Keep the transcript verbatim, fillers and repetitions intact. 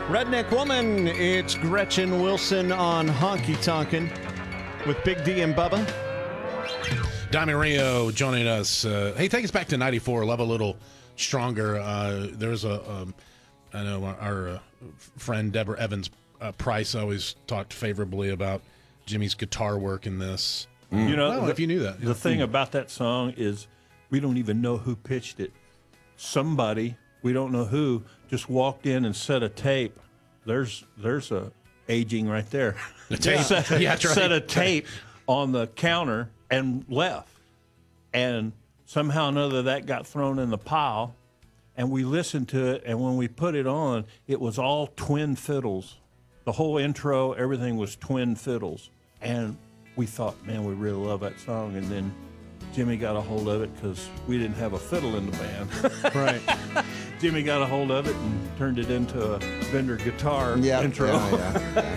Redneck Woman, it's Gretchen Wilson on Honky Tonkin' with Big D and Bubba. Dami Rio joining us. Uh, hey, take us back to ninety-four. Love a little stronger. Uh, there's a, um, I know our, our uh, friend Deborah Evans uh, Price always talked favorably about Jimmy's guitar work in this. Mm. You know, well, the, if you knew that. The thing about that song is we don't even know who pitched it. Somebody, we don't know who, just walked in and set a tape. There's there's a aging right there. A tape. set, Yeah, that's right. set a tape on the counter and left. And somehow or another that got thrown in the pile, and we listened to it, and when we put it on, it was all twin fiddles. The whole intro, everything was twin fiddles. And we thought, man, we really love that song. And then Jimmy got a hold of it because we didn't have a fiddle in the band. Right. Jimmy got a hold of it and turned it into a Bender guitar Yeah, intro. yeah, yeah.